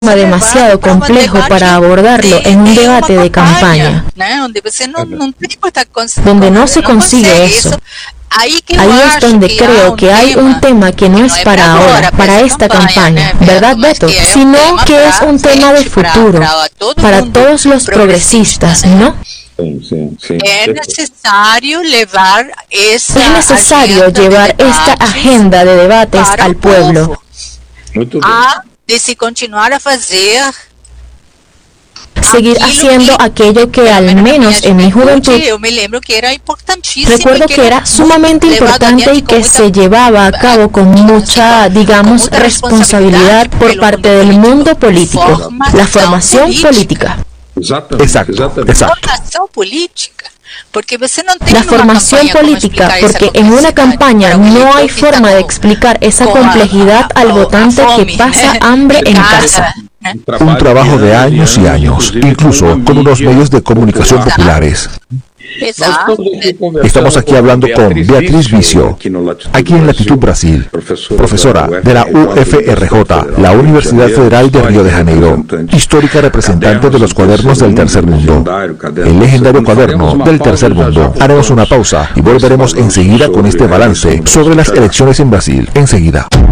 demasiado complejo para abordarlo en un debate de campaña, donde no se consigue eso. Ahí es donde creo que hay un tema que no es para ahora, para esta campaña, ¿verdad, Beto? Sino que es un tema de futuro, para todos los progresistas, ¿no? Es necesario llevar esta agenda de debates al pueblo. De si continuar a seguir haciendo aquello que al menos en mi juventud recuerdo que era sumamente importante y que se llevaba a cabo con mucha, digamos, responsabilidad por parte del mundo político, la formación política. Exacto. La formación política, porque en una campaña no hay forma de explicar esa complejidad al votante que pasa hambre en casa. Un trabajo de años y años, incluso con unos medios de comunicación populares. Estamos aquí hablando con Beatriz Vicio, aquí en Latitud Brasil, profesora de la UFRJ, la Universidad Federal de Río de Janeiro, histórica representante de los cuadernos del tercer mundo, el legendario cuaderno del tercer mundo. Haremos una pausa y volveremos enseguida con este balance sobre las elecciones en Brasil. Enseguida.